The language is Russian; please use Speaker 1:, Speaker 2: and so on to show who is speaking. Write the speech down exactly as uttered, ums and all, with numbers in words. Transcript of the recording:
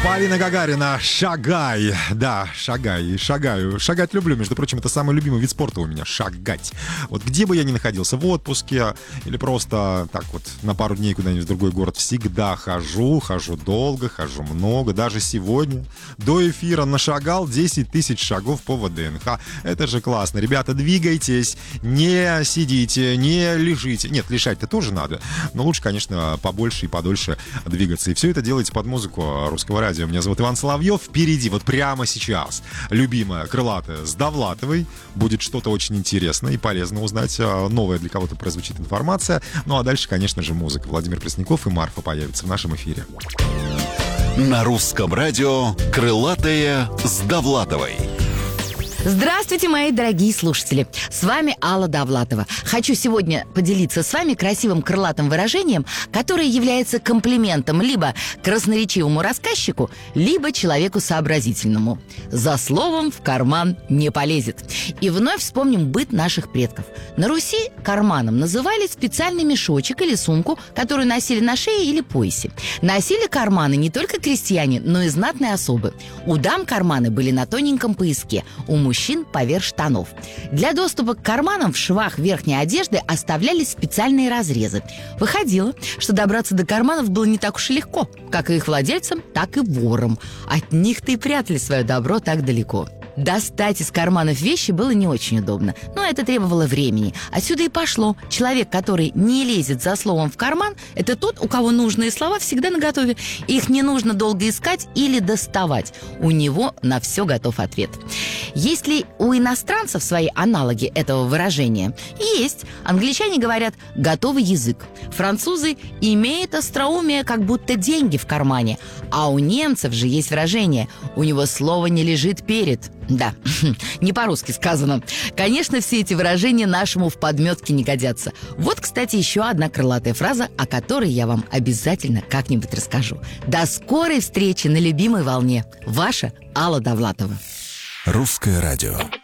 Speaker 1: Полина Гагарина, «Шагай». Да, шагай, шагаю. Шагать люблю, между прочим, это самый любимый вид спорта у меня, шагать. Вот где бы я ни находился, в отпуске или просто так вот на пару дней куда-нибудь в другой город, всегда хожу, хожу долго, хожу много. Даже сегодня до эфира нашагал десять тысяч шагов по ВДНХ. Это же классно. Ребята, двигайтесь, не сидите, не лежите. Нет, лежать-то тоже надо, но лучше, конечно, побольше и подольше двигаться. И все это делайте под музыку Русского радио. Меня зовут Иван Соловьев. Впереди, вот прямо сейчас, любимая крылатая с Довлатовой. Будет что-то очень интересное и полезно узнать. Новая для кого-то прозвучит информация. Ну а дальше, конечно же, музыка. Владимир Пресняков и Марфа появятся в нашем эфире.
Speaker 2: На Русском радио «Крылатая с Довлатовой».
Speaker 3: Здравствуйте, мои дорогие слушатели! С вами Алла Довлатова. Хочу сегодня поделиться с вами красивым крылатым выражением, которое является комплиментом либо красноречивому рассказчику, либо человеку сообразительному. За словом в карман не полезет. И вновь вспомним быт наших предков. На Руси карманом называли специальный мешочек или сумку, которую носили на шее или поясе. Носили карманы не только крестьяне, но и знатные особы. У дам карманы были на тоненьком пояске, у мужчин мужчин поверх штанов. Для доступа к карманам в швах верхней одежды оставлялись специальные разрезы. Выходило, что добраться до карманов было не так уж и легко, как и их владельцам, так и ворам. От них-то и прятали свое добро так далеко. Достать из карманов вещи было не очень удобно, но это требовало времени. Отсюда и пошло. Человек, который не лезет за словом в карман, это тот, у кого нужные слова всегда наготове. Их не нужно долго искать или доставать. У него на все готов ответ. Есть ли у иностранцев свои аналоги этого выражения? Есть. Англичане говорят «готовый язык». Французы имеют остроумие, как будто деньги в кармане. А у немцев же есть выражение «у него слово не лежит перед». Да, не по-русски сказано. Конечно, все эти выражения нашему в подметке не годятся. Вот, кстати, еще одна крылатая фраза, о которой я вам обязательно как-нибудь расскажу. До скорой встречи на любимой волне. Ваша Алла Довлатова.
Speaker 2: Русское радио.